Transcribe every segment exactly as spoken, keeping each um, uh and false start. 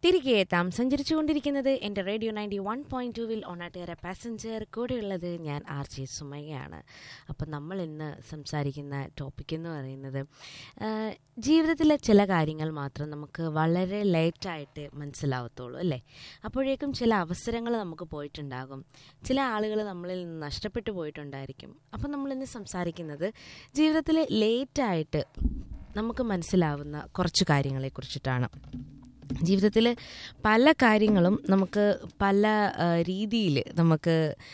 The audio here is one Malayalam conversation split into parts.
തിരികെ എത്താം. സഞ്ചരിച്ചുകൊണ്ടിരിക്കുന്നത് എൻ്റെ റേഡിയോ നയൻറ്റി വൺ പോയിൻറ്റ് ടുവിൽ ഓണാട്ടുകാര പാസഞ്ചർ. കൂടെയുള്ളത് ഞാൻ ആർ ജെ സുമയ്യാണ്. അപ്പം നമ്മൾ ഇന്ന് സംസാരിക്കുന്ന ടോപ്പിക് എന്ന് പറയുന്നത് ജീവിതത്തിലെ ചില കാര്യങ്ങൾ മാത്രം നമുക്ക് വളരെ ലേറ്റായിട്ട് മനസ്സിലാവത്തുള്ളൂ അല്ലേ. അപ്പോഴേക്കും ചില അവസരങ്ങൾ നമുക്ക് പോയിട്ടുണ്ടാകും, ചില ആളുകൾ നമ്മളിൽ നിന്ന് നഷ്ടപ്പെട്ടു പോയിട്ടുണ്ടായിരിക്കും. അപ്പം നമ്മളിന്ന് സംസാരിക്കുന്നത് ജീവിതത്തിൽ ലേറ്റായിട്ട് നമുക്ക് മനസ്സിലാവുന്ന കുറച്ച് കാര്യങ്ങളെക്കുറിച്ചിട്ടാണ്. ജീവിതത്തിൽ പല കാര്യങ്ങളും നമുക്ക് പല രീതിയിൽ നമുക്ക്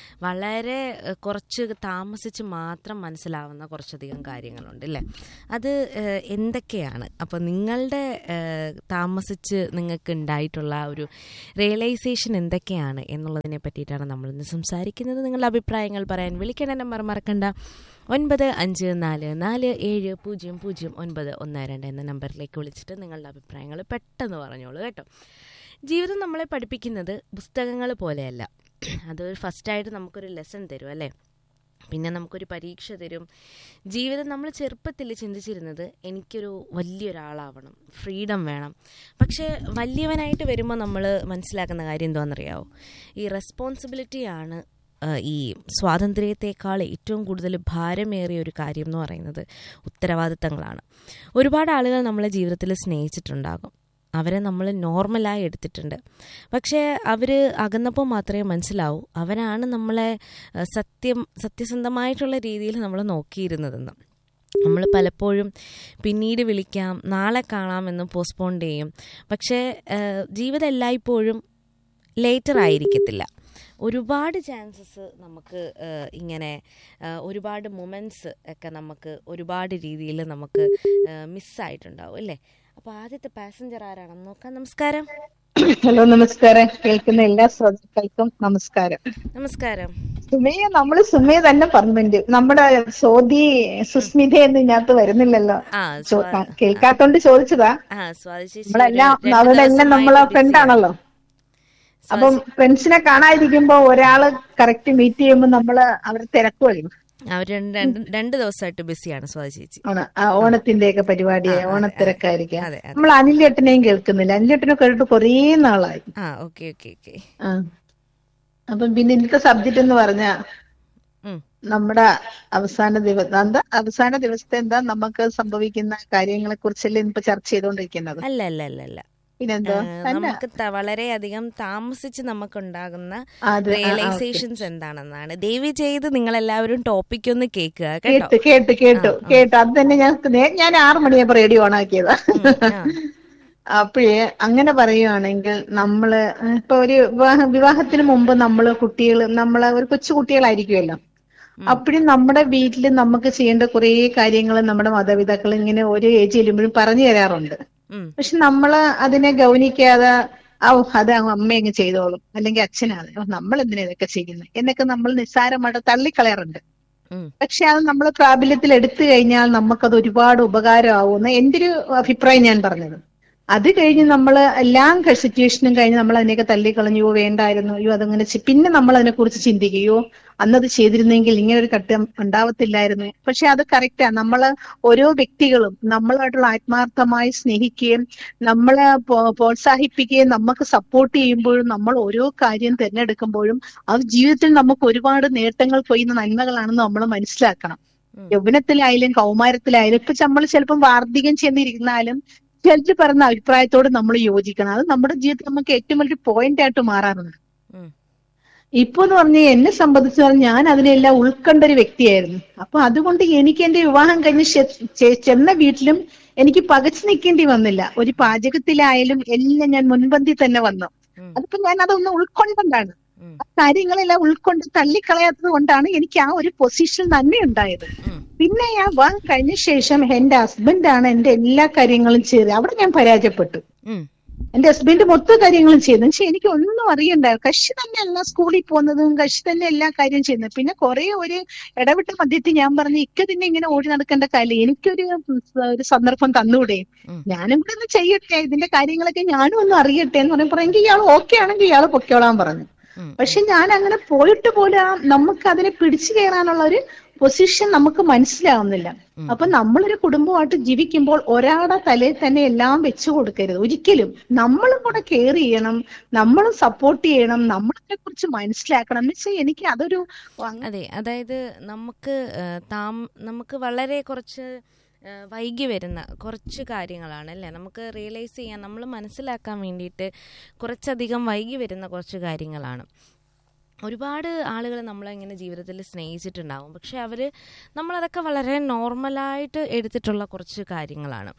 വളരെ കുറച്ച് താമസിച്ച് മാത്രം മനസ്സിലാവുന്ന കുറച്ചധികം കാര്യങ്ങളുണ്ട് അല്ലേ. അത് എന്തൊക്കെയാണ്? അപ്പോൾ നിങ്ങളുടെ താമസിച്ച് നിങ്ങൾക്ക് ഉണ്ടായിട്ടുള്ള ഒരു റിയലൈസേഷൻ എന്തൊക്കെയാണ് എന്നുള്ളതിനെ പറ്റിയിട്ടാണ് നമ്മളിന്ന് സംസാരിക്കുന്നത്. നിങ്ങളുടെ അഭിപ്രായങ്ങൾ പറയാൻ വിളിക്കേണ്ട നമ്പർ മറക്കണ്ട, ഒൻപത് അഞ്ച് നാല് നാല് ഏഴ് പൂജ്യം പൂജ്യം ഒൻപത് ഒന്ന് രണ്ട് എന്ന നമ്പറിലേക്ക് വിളിച്ചിട്ട് നിങ്ങളുടെ അഭിപ്രായങ്ങൾ പെട്ടെന്ന് പറഞ്ഞോളൂ കേട്ടോ. ജീവിതം നമ്മളെ പഠിപ്പിക്കുന്നത് പുസ്തകങ്ങൾ പോലെയല്ല. അത് ഫസ്റ്റായിട്ട് നമുക്കൊരു ലെസൺ തരും അല്ലേ, പിന്നെ നമുക്കൊരു പരീക്ഷ തരും. ജീവിതം നമ്മൾ ചെറുപ്പത്തിൽ ചിന്തിച്ചിരുന്നത് എനിക്കൊരു വലിയൊരാളാവണം, ഫ്രീഡം വേണം. പക്ഷേ വലിയവനായിട്ട് വരുമ്പോൾ നമ്മൾ മനസ്സിലാക്കുന്ന കാര്യം എന്താണെന്നറിയാമോ? ഈ റെസ്പോൺസിബിലിറ്റിയാണ് ഈ സ്വാതന്ത്ര്യത്തെക്കാൾ ഏറ്റവും കൂടുതൽ ഭാരമേറിയ ഒരു കാര്യം എന്ന് പറയുന്നത് ഉത്തരവാദിത്തങ്ങളാണ്. ഒരുപാട് ആളുകൾ നമ്മളെ ജീവിതത്തിൽ സ്നേഹിച്ചിട്ടുണ്ടാകും, അവരെ നമ്മൾ നോർമലായി എടുത്തിട്ടുണ്ട്. പക്ഷേ അവർ അകന്നപ്പോൾ മാത്രമേ മനസ്സിലാവൂ അവരാണ് നമ്മളെ സത്യം സത്യസന്ധമായിട്ടുള്ള രീതിയിൽ നമ്മൾ നോക്കിയിരുന്നതെന്ന്. നമ്മൾ പലപ്പോഴും പിന്നീട് വിളിക്കാം, നാളെ കാണാമെന്ന് പോസ്റ്റ്പോൺ ചെയ്യും. പക്ഷേ ജീവിതം എല്ലായ്പ്പോഴും ലേറ്റർ ആയിരിക്കത്തില്ല. ഒരുപാട് ചാൻസസ് നമുക്ക് ഇങ്ങനെ ഒരുപാട് മൊമെൻറ്റ്സ് ഒക്കെ നമുക്ക് ഒരുപാട് രീതിയിൽ നമുക്ക് മിസ്സായിട്ടുണ്ടാവും അല്ലേ. അപ്പോൾ ആദ്യത്തെ പാസഞ്ചർ ആരാണെന്ന് നോക്കാം. നമസ്കാരം. ഹലോ, നമസ്കാരം. കേൾക്കുന്ന എല്ലാ ശ്രോതാക്കൾക്കും നമസ്കാരം. നമസ്കാരം. സുമയ, നമ്മള് സുമയ തന്നെ പറഞ്ഞിട്ടുണ്ട്. നമ്മുടെ സോദി സുസ്മിത എന്ന് ഇതിനകത്ത് വരുന്നില്ലല്ലോ, കേൾക്കാത്തോണ്ട് ചോദിച്ചതാ. നമ്മളെല്ലാം അവരെല്ലാം നമ്മളെ ഫ്രണ്ടാണല്ലോ. അപ്പം ഫ്രണ്ട്സിനെ കാണാതിരിക്കുമ്പോ ഒരാള് കറക്റ്റ് മീറ്റ് ചെയ്യുമ്പോ നമ്മള് അവരെ തിരക്കുമല്ലോ. അവര് രണ്ടു ദിവസമായിട്ട് ബിസിയാണ് സ്വാതി ചേച്ചി. ഓണത്തിന്റെ ഒക്കെ പരിപാടി, ഓണത്തിരക്കായിരിക്കാം. നമ്മൾ അനിലേട്ടനെയും കേൾക്കുന്നില്ല. അനിലേട്ടനെ കേട്ടിട്ട് കൊറേ നാളായി. അപ്പം പിന്നെ ഇന്നത്തെ സബ്ജക്ട് എന്ന് പറഞ്ഞ നമ്മുടെ അവസാന ദിവസം എന്താ അവസാന ദിവസത്തെ എന്താ നമുക്ക് സംഭവിക്കുന്ന കാര്യങ്ങളെ കുറിച്ചല്ലേ ഇപ്പൊ ചർച്ച ചെയ്തോണ്ടിരിക്കുന്നത്? അല്ല അല്ല അല്ല അല്ല നമുക്ക് വളരെയധികം താമസിച്ച് നമുക്കുണ്ടാകുന്ന റിയലൈസേഷൻസ് എന്താണെന്നാണ്. ദയവ് ചെയ്ത് നിങ്ങൾ എല്ലാവരും ടോപ്പിക് ഒന്ന് കേൾക്കുക കേട്ടോ. കേട്ടു കേട്ടു കേട്ടു അത് തന്നെ ഞാൻ ഞാൻ ആറു മണിയാകുമ്പോ റേഡിയോ ഓൺ ആക്കിയതാ. അപ്പോഴേ അങ്ങനെ പറയുവാണെങ്കിൽ നമ്മള് ഇപ്പൊ ഒരു വിവാഹ വിവാഹത്തിന് മുമ്പ് നമ്മള് കുട്ടികൾ നമ്മള് ഒരു കൊച്ചു കുട്ടികളായിരിക്കുമല്ലോ. അപ്പോഴും നമ്മുടെ വീട്ടിൽ നമുക്ക് ചെയ്യേണ്ട കുറെ കാര്യങ്ങൾ നമ്മുടെ മാതാപിതാക്കൾ ഇങ്ങനെ ഓരോ ഏജ് ചെല്ലുമ്പോഴും പറഞ്ഞു തരാറുണ്ട്. പക്ഷെ നമ്മള് അതിനെ ഗൗനിക്കാതെ ഓ അത് അമ്മ അങ്ങ് ചെയ്തോളും, അല്ലെങ്കിൽ അച്ഛനാണ്, നമ്മൾ എന്തിനാ ഇതൊക്കെ ചെയ്യുന്നത് എന്നൊക്കെ നമ്മൾ നിസ്സാരമായിട്ട് തള്ളിക്കളയാറുണ്ട്. പക്ഷെ അത് നമ്മൾ പ്രാബല്യത്തിൽ എടുത്തു കഴിഞ്ഞാൽ നമുക്കത് ഒരുപാട് ഉപകാരമാവുമെന്ന് എന്റെ ഒരു അഭിപ്രായം ഞാൻ പറഞ്ഞത്. അത് കഴിഞ്ഞ് നമ്മൾ എല്ലാം സിറ്റുവേഷനും കഴിഞ്ഞ് നമ്മൾ അതിനെയൊക്കെ തള്ളിക്കളഞ്ഞു, വേണ്ടായിരുന്നു, അയ്യോ അതങ്ങനെ പിന്നെ നമ്മൾ അതിനെ കുറിച്ച് ചിന്തിക്കുകയോ അന്നത് ചെയ്തിരുന്നെങ്കിൽ ഇങ്ങനെ ഒരു ഘട്ടം ഉണ്ടാവത്തില്ലായിരുന്നു. പക്ഷെ അത് കറക്റ്റാ. നമ്മള് ഓരോ വ്യക്തികളും നമ്മളായിട്ടുള്ള ആത്മാർത്ഥമായി സ്നേഹിക്കുകയും നമ്മളെ പ്രോത്സാഹിപ്പിക്കുകയും നമുക്ക് സപ്പോർട്ട് ചെയ്യുമ്പോഴും നമ്മൾ ഓരോ കാര്യം തിരഞ്ഞെടുക്കുമ്പോഴും അത് ജീവിതത്തിൽ നമുക്ക് ഒരുപാട് നേട്ടങ്ങൾ കൊയ്യുന്ന നന്മകളാണെന്ന് നമ്മൾ മനസ്സിലാക്കണം. യൗവനത്തിലായാലും കൗമാരത്തിലായാലും ഇപ്പൊ നമ്മൾ ചിലപ്പം വാർദ്ധക്യം ചെന്നിരുന്നാലും ചിലർ പറഞ്ഞ അഭിപ്രായത്തോട് നമ്മൾ യോജിക്കണം. അത് നമ്മുടെ ജീവിതത്തിൽ നമുക്ക് ഏറ്റവും വലിയൊരു പോയിന്റ് ആയിട്ട് മാറാറുണ്ട്. ഇപ്പൊ എന്ന് പറഞ്ഞാൽ എന്നെ സംബന്ധിച്ച് പറഞ്ഞാൽ ഞാൻ അതിനെല്ലാം ഉൾക്കൊണ്ട ഒരു വ്യക്തിയായിരുന്നു. അപ്പൊ അതുകൊണ്ട് എനിക്ക് എന്റെ വിവാഹം കഴിഞ്ഞ് ചെന്ന വീട്ടിലും എനിക്ക് പകച്ചു നിൽക്കേണ്ടി വന്നില്ല. ഒരു പാചകത്തിലായാലും എല്ലാം ഞാൻ മുൻപന്തി തന്നെ വന്നു. അതിപ്പോ ഞാൻ അതൊന്ന് ഉൾക്കൊണ്ടാണ് ആ കാര്യങ്ങളെല്ലാം ഉൾക്കൊണ്ട് തള്ളിക്കളയാത്തത് കൊണ്ടാണ് എനിക്ക് ആ ഒരു പൊസിഷൻ തന്നെ ഉണ്ടായത്. പിന്നെ ഞാൻ വിവാഹം കഴിഞ്ഞ ശേഷം എന്റെ ഹസ്ബൻഡാണ് എന്റെ എല്ലാ കാര്യങ്ങളും ചെയ്തത്. അവിടെ ഞാൻ പരാജയപ്പെട്ടു. എന്റെ ഹസ്ബൻഡ് മൊത്തം കാര്യങ്ങളും ചെയ്യുന്നത്. പക്ഷെ എനിക്ക് ഒന്നും അറിയണ്ടായിരുന്നു. കക്ഷി തന്നെ എല്ലാം സ്കൂളിൽ പോകുന്നതും കക്ഷി തന്നെ എല്ലാ കാര്യവും ചെയ്യുന്നത്. പിന്നെ കുറെ ഒരു ഇടവിട്ട മധ്യത്തിൽ ഞാൻ പറഞ്ഞു ഇക്ക തന്നെ ഇങ്ങനെ ഓടി നടക്കേണ്ട കാര്യം എനിക്കൊരു ഒരു സന്ദർഭം തന്നൂടെ, ഞാനും കൂടെ ഒന്ന് ചെയ്യട്ടെ, ഇതിന്റെ കാര്യങ്ങളൊക്കെ ഞാനും ഒന്ന് അറിയട്ടെ എന്ന് പറയുമ്പോൾ എങ്കിൽ ഇയാൾ ഓക്കെ ആണെങ്കിൽ ഇയാൾ പൊക്കോളാൻ പറഞ്ഞു. പക്ഷെ ഞാൻ അങ്ങനെ പോയിട്ട് പോലെ നമുക്ക് അതിനെ പിടിച്ചു കയറാനുള്ള ഒരു പൊസിഷൻ നമുക്ക് മനസ്സിലാവുന്നില്ല. അപ്പൊ നമ്മളൊരു കുടുംബമായിട്ട് ജീവിക്കുമ്പോൾ ഒരാളുടെ തലയിൽ തന്നെ എല്ലാം വെച്ചു കൊടുക്കരുത് ഒരിക്കലും. നമ്മളും കൂടെ കെയർ ചെയ്യണം, നമ്മളും സപ്പോർട്ട് ചെയ്യണം, നമ്മളതിനെ കുറിച്ച് മനസ്സിലാക്കണം എന്ന് വെച്ചാൽ എനിക്ക് അതൊരു അതെ, അതായത് നമുക്ക് താം നമുക്ക് വളരെ കുറച്ച് വൈകി വരുന്ന കുറച്ച് കാര്യങ്ങളാണ് അല്ലേ, നമുക്ക് റിയലൈസ് ചെയ്യാൻ, നമ്മൾ മനസ്സിലാക്കാൻ വേണ്ടിയിട്ട് കുറച്ചധികം വൈകി വരുന്ന കുറച്ച് കാര്യങ്ങളാണ്. ഒരുപാട് ആളുകൾ നമ്മളിങ്ങനെ ജീവിതത്തിൽ സ്നേഹിച്ചിട്ടുണ്ടാവും, പക്ഷെ അവർ നമ്മളതൊക്കെ വളരെ നോർമലായിട്ട് എടുത്തിട്ടുള്ള കുറച്ച് കാര്യങ്ങളാണ്.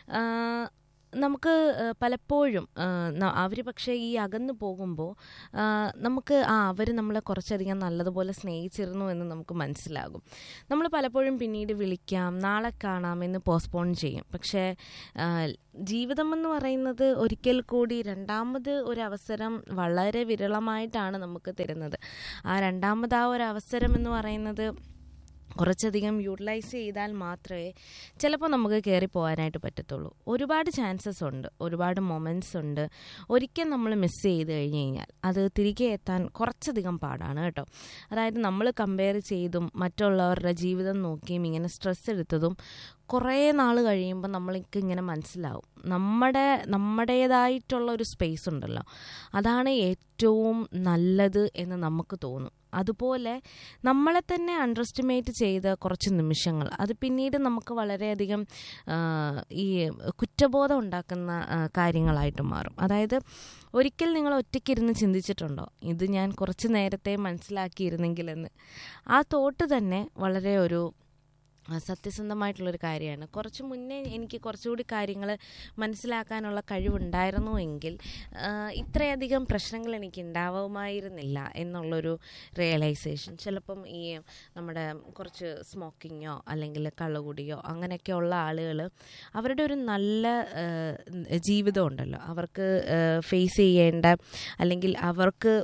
നമുക്ക് പലപ്പോഴും അവർ പക്ഷേ ഈ അകന്നു പോകുമ്പോൾ നമുക്ക് ആ അവർ നമ്മളെ കുറച്ചധികം നല്ലതുപോലെ സ്നേഹിച്ചിരുന്നു എന്ന് നമുക്ക് മനസ്സിലാകും. നമ്മൾ പലപ്പോഴും പിന്നീട് വിളിക്കാം, നാളെ കാണാം എന്ന് പോസ്റ്റ്പോൺ ചെയ്യും. പക്ഷേ ജീവിതം എന്ന് പറയുന്നത് ഒരിക്കൽ കൂടി രണ്ടാമത് ഒരു അവസരം വളരെ വിരളമായിട്ടാണ് നമുക്ക് തരുന്നത്. ആ രണ്ടാമത് ആ ഒരു അവസരം എന്ന് പറയുന്നത് കുറച്ചധികം യൂട്ടിലൈസ് ചെയ്താൽ മാത്രമേ ചിലപ്പോൾ നമുക്ക് കയറി പോകാനായിട്ട് പറ്റത്തുള്ളൂ. ഒരുപാട് ചാൻസസ് ഉണ്ട്, ഒരുപാട് മൊമെൻറ്റ്സ് ഉണ്ട്. ഒരിക്കൽ നമ്മൾ മിസ് ചെയ്ത് കഴിഞ്ഞ് കഴിഞ്ഞാൽ അത് തിരികെ എത്താൻ കുറച്ചധികം പാടാണ് കേട്ടോ. അതായത് നമ്മൾ കമ്പയർ ചെയ്തും മറ്റുള്ളവരുടെ ജീവിതം നോക്കിയും ഇങ്ങനെ സ്ട്രെസ് എടുത്തതും കുറേ നാൾ കഴിയുമ്പോൾ നമ്മൾക്ക് ഇങ്ങനെ മനസ്സിലാവും, നമ്മുടെ നമ്മുടേതായിട്ടുള്ള ഒരു സ്പേസ് ഉണ്ടല്ലോ, അതാണ് ഏറ്റവും നല്ലത് എന്ന് നമുക്ക് തോന്നും. അതുപോലെ നമ്മളെ തന്നെ അണ്ടർ എസ്റ്റിമേറ്റ് ചെയ്ത കുറച്ച് നിമിഷങ്ങൾ അത് പിന്നീട് നമുക്ക് വളരെയധികം ഈ കുറ്റബോധം ഉണ്ടാക്കുന്ന കാര്യങ്ങളായിട്ട് മാറും. അതായത് ഒരിക്കൽ നിങ്ങൾ ഒറ്റയ്ക്കിരുന്ന് ചിന്തിച്ചിട്ടുണ്ടോ, ഇത് ഞാൻ കുറച്ച് നേരത്തെ മനസ്സിലാക്കിയിരുന്നെങ്കിലെന്ന്? ആ തോട്ട് തന്നെ വളരെ ഒരു സത്യസന്ധമായിട്ടുള്ളൊരു കാര്യമാണ്. കുറച്ച് മുന്നേ എനിക്ക് കുറച്ചുകൂടി കാര്യങ്ങൾ മനസ്സിലാക്കാനുള്ള കഴിവുണ്ടായിരുന്നു എങ്കിൽ ഇത്രയധികം പ്രശ്നങ്ങൾ എനിക്ക് ഉണ്ടാവുമായിരുന്നില്ല എന്നുള്ളൊരു റിയലൈസേഷൻ. ചിലപ്പം ഈ നമ്മുടെ കുറച്ച് സ്മോക്കിങ്ങോ അല്ലെങ്കിൽ കള്ളുകുടിയോ അങ്ങനെയൊക്കെയുള്ള ആളുകൾ അവരുടെ ഒരു നല്ല ജീവിതം ഉണ്ടല്ലോ, അവർക്ക് ഫേസ് ചെയ്യേണ്ട അല്ലെങ്കിൽ അവർക്ക്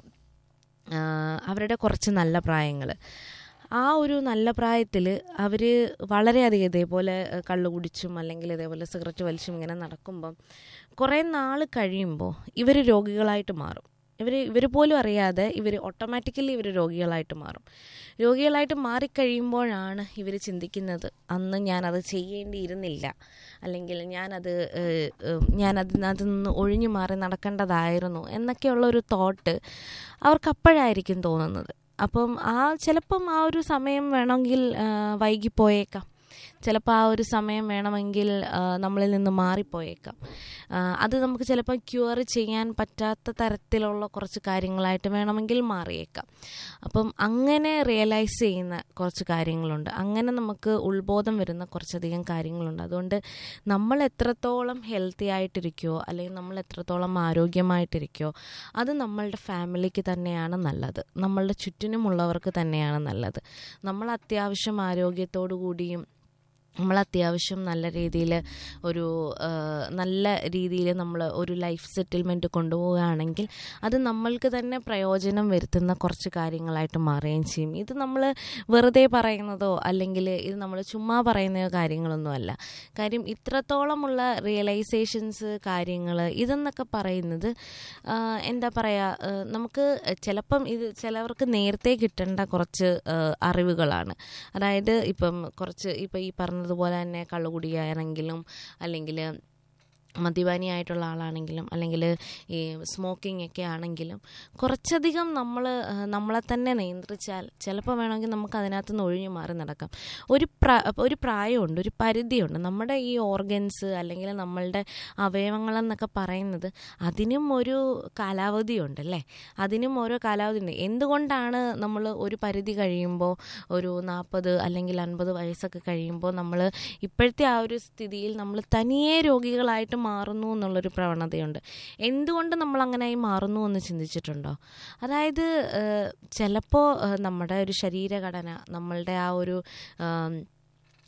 അവരുടെ കുറച്ച് നല്ല പ്രായങ്ങൾ, ആ ഒരു നല്ല പ്രായത്തിൽ അവർ വളരെയധികം ഇതേപോലെ കള്ളു കുടിച്ചും അല്ലെങ്കിൽ ഇതേപോലെ സിഗരറ്റ് വലിച്ചും ഇങ്ങനെ നടക്കുമ്പം കുറേ നാൾ കഴിയുമ്പോൾ ഇവർ രോഗികളായിട്ട് മാറും. ഇവർ ഇവർ പോലും അറിയാതെ ഇവർ ഓട്ടോമാറ്റിക്കലി ഇവർ രോഗികളായിട്ട് മാറും. രോഗികളായിട്ട് മാറിക്കഴിയുമ്പോഴാണ് ഇവർ ചിന്തിക്കുന്നത്, അന്ന് ഞാനത് ചെയ്യേണ്ടിയിരുന്നില്ല, അല്ലെങ്കിൽ ഞാനത് ഞാനത് അതിൽ നിന്ന് ഒഴിഞ്ഞു മാറി നടക്കേണ്ടതായിരുന്നു എന്നൊക്കെയുള്ളൊരു തോട്ട് അവർക്കപ്പോഴായിരിക്കും തോന്നുന്നത്. അപ്പം ആ ചിലപ്പം ആ ഒരു സമയം വേണമെങ്കിൽ വൈകിപ്പോയേക്കാം, ചിലപ്പോൾ ആ ഒരു സമയം വേണമെങ്കിൽ നമ്മളിൽ നിന്ന് മാറിപ്പോയേക്കാം. അത് നമുക്ക് ചിലപ്പോൾ ക്യൂർ ചെയ്യാൻ പറ്റാത്ത തരത്തിലുള്ള കുറച്ച് കാര്യങ്ങളായിട്ട് വേണമെങ്കിൽ മാറിയേക്കാം. അപ്പം അങ്ങനെ റിയലൈസ് ചെയ്യുന്ന കുറച്ച് കാര്യങ്ങളുണ്ട്, അങ്ങനെ നമുക്ക് ഉൾബോധം വരുന്ന കുറച്ചധികം കാര്യങ്ങളുണ്ട്. അതുകൊണ്ട് നമ്മൾ എത്രത്തോളം ഹെൽത്തി ആയിട്ടിരിക്കുമോ അല്ലെങ്കിൽ നമ്മൾ എത്രത്തോളം ആരോഗ്യമായിട്ടിരിക്കുമോ അത് നമ്മളുടെ ഫാമിലിക്ക് തന്നെയാണ് നല്ലത്, നമ്മളുടെ ചുറ്റിനുമുള്ളവർക്ക് തന്നെയാണ് നല്ലത്. നമ്മൾ അത്യാവശ്യം ആരോഗ്യത്തോടു കൂടിയും നമ്മൾ അത്യാവശ്യം നല്ല രീതിയിൽ ഒരു നല്ല രീതിയിൽ നമ്മൾ ഒരു ലൈഫ് സെറ്റിൽമെൻറ്റ് കൊണ്ടുപോവുകയാണെങ്കിൽ അത് നമ്മൾക്ക് തന്നെ പ്രയോജനം വരുത്തുന്ന കുറച്ച് കാര്യങ്ങളായിട്ട് മാറുകയും ചെയ്യും. ഇത് നമ്മൾ വെറുതെ പറയുന്നതോ അല്ലെങ്കിൽ ഇത് നമ്മൾ ചുമ്മാ പറയുന്ന കാര്യങ്ങളൊന്നുമല്ല. കാര്യം ഇത്രത്തോളമുള്ള റിയലൈസേഷൻസ് കാര്യങ്ങൾ ഇതെന്നൊക്കെ പറയുന്നത് എന്താ പറയുക, നമുക്ക് ചിലപ്പം ഇത് ചിലവർക്ക് നേരത്തെ കിട്ടേണ്ട കുറച്ച് അറിവുകളാണ്. അതായത് ഇപ്പം കുറച്ച് ഇപ്പം ഈ പറഞ്ഞ അതുപോലെ തന്നെ കള്ളുകുടിയാണെങ്കിലും അല്ലെങ്കിൽ മദ്യപാനിയായിട്ടുള്ള ആളാണെങ്കിലും അല്ലെങ്കിൽ ഈ സ്മോക്കിംഗ് ഒക്കെ ആണെങ്കിലും കുറച്ചധികം നമ്മൾ നമ്മളെ തന്നെ നിയന്ത്രിച്ചാൽ ചിലപ്പോൾ വേണമെങ്കിൽ നമുക്ക് അതിനകത്ത് നിന്ന് ഒഴിഞ്ഞു മാറി നടക്കാം. ഒരു പ്ര ഒരു പ്രായമുണ്ട്, ഒരു പരിധിയുണ്ട്. നമ്മുടെ ഈ ഓർഗൻസ് അല്ലെങ്കിൽ നമ്മളുടെ അവയവങ്ങളെന്നൊക്കെ പറയുന്നത് അതിനും ഒരു കാലാവധിയുണ്ട് അല്ലേ, അതിനും ഓരോ കാലാവധി ഉണ്ട്. എന്തുകൊണ്ടാണ് നമ്മൾ ഒരു പരിധി കഴിയുമ്പോൾ ഒരു നാൽപ്പത് അല്ലെങ്കിൽ അൻപത് വയസ്സൊക്കെ കഴിയുമ്പോൾ നമ്മൾ ഇപ്പോഴത്തെ ആ ഒരു സ്ഥിതിയിൽ നമ്മൾ തനിയെ രോഗികളായിട്ട് മാറുന്നു എന്നുള്ളൊരു പ്രവണതയുണ്ട്? എന്തുകൊണ്ട് നമ്മൾ അങ്ങനെയായി മാറുന്നു എന്ന് ചിന്തിച്ചിട്ടുണ്ടോ? അതായത് ചിലപ്പോൾ നമ്മുടെ ഒരു ശരീരഘടന, നമ്മളുടെ ആ ഒരു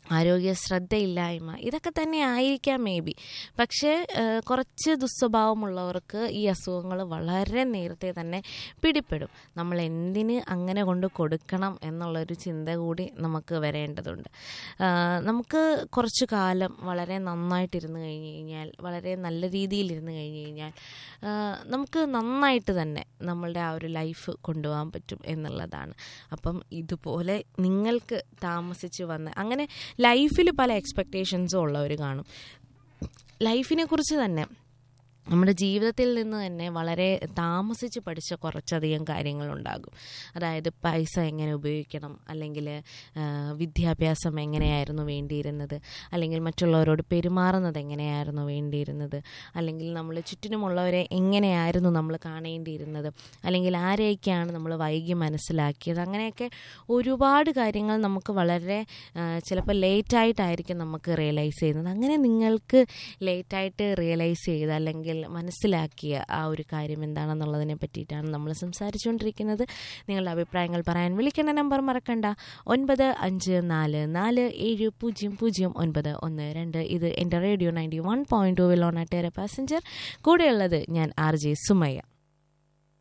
ആരോഗ്യ ശ്രദ്ധയില്ലായ്മ, ഇതൊക്കെ തന്നെ ആയിരിക്കാം മേ ബി. പക്ഷേ കുറച്ച് ദുസ്വഭാവമുള്ളവർക്ക് ഈ അസുഖങ്ങൾ വളരെ നേരത്തെ തന്നെ പിടിപ്പെടും. നമ്മൾ എന്തിന് അങ്ങനെ കൊണ്ട് കൊടുക്കണം എന്നുള്ളൊരു ചിന്ത കൂടി നമുക്ക് വരേണ്ടതുണ്ട്. നമുക്ക് കുറച്ച് കാലം വളരെ നന്നായിട്ടിരുന്ന് കഴിഞ്ഞ് കഴിഞ്ഞാൽ, വളരെ നല്ല രീതിയിലിരുന്ന് കഴിഞ്ഞ് കഴിഞ്ഞാൽ നമുക്ക് നന്നായിട്ട് തന്നെ നമ്മളുടെ ആ ഒരു ലൈഫ് കൊണ്ടുപോകാൻ പറ്റും എന്നുള്ളതാണ്. അപ്പം ഇതുപോലെ നിങ്ങൾക്ക് താമസിച്ച് വന്ന് അങ്ങനെ ലൈഫിൽ പല എക്സ്പെക്റ്റേഷൻസും ഉള്ളവർ കാണും. ലൈഫിനെ കുറിച്ച് തന്നെ നമ്മുടെ ജീവിതത്തിൽ നിന്ന് തന്നെ വളരെ താമസിച്ച് പഠിച്ച കുറച്ചധികം കാര്യങ്ങളുണ്ടാകും. അതായത് പൈസ എങ്ങനെ ഉപയോഗിക്കണം, അല്ലെങ്കിൽ വിദ്യാഭ്യാസം എങ്ങനെയായിരുന്നു വേണ്ടിയിരുന്നത്, അല്ലെങ്കിൽ മറ്റുള്ളവരോട് പെരുമാറുന്നത് എങ്ങനെയായിരുന്നു വേണ്ടിയിരുന്നത്, അല്ലെങ്കിൽ നമ്മൾ ചുറ്റിനുമുള്ളവരെ എങ്ങനെയായിരുന്നു നമ്മൾ കാണേണ്ടിയിരുന്നത്, അല്ലെങ്കിൽ ആരെയൊക്കെയാണ് നമ്മൾ വൈകി മനസ്സിലാക്കിയത്. അങ്ങനെയൊക്കെ ഒരുപാട് കാര്യങ്ങൾ നമുക്ക് വളരെ ചിലപ്പോൾ ലേറ്റായിട്ടായിരിക്കും നമുക്ക് റിയലൈസ് ചെയ്യുന്നത്. അങ്ങനെ നിങ്ങൾക്ക് ലേറ്റായിട്ട് റിയലൈസ് ചെയ്ത് അല്ലെങ്കിൽ മനസ്സിലാക്കിയ ആ ഒരു കാര്യം എന്താണെന്നുള്ളതിനെ പറ്റിയിട്ടാണ് നമ്മൾ സംസാരിച്ചുകൊണ്ടിരിക്കുന്നത്. നിങ്ങളുടെ അഭിപ്രായങ്ങൾ പറയാൻ വിളിക്കേണ്ട നമ്പർ മറക്കണ്ട, ഒൻപത് അഞ്ച് നാല് നാല് ഏഴ് പൂജ്യം പൂജ്യം ഒൻപത് ഒന്ന് രണ്ട്. ഇത് എൻ്റെ radio ninety one point two will on at air passenger. കൂടെയുള്ളത് ഞാൻ ആർ ജെ സുമയ്യ.